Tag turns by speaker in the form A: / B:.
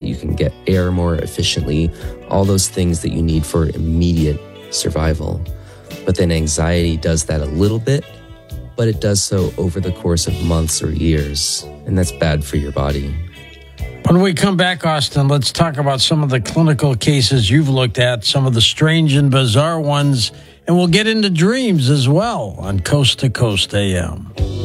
A: you can get air more efficiently, all those things that you need for immediate survival. But then anxiety does that a little bit, but it does so over the course of months or years, and that's bad for your body.
B: When we come back, Austin, let's talk about some of the clinical cases you've looked at, some of the strange and bizarre ones, and we'll get into dreams as well on Coast to Coast AM.